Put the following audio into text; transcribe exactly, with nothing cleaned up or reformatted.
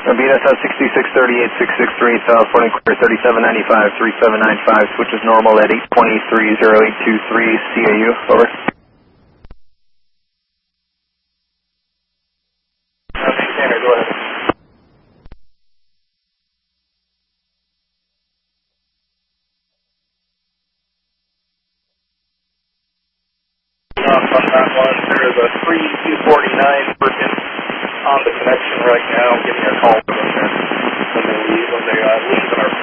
Uh, B N S S sixty-six thirty-eight, six six three, South Fording Clear thirty-seven ninety-five, three seven nine five, switch is normal at eight twenty-three, zero eight two three, C A U, over. Okay, Tanner, go ahead. Off on that one, there is a three two forty-nine working on the connection right now. Give me a call when they when they leave, when they uh, leave in our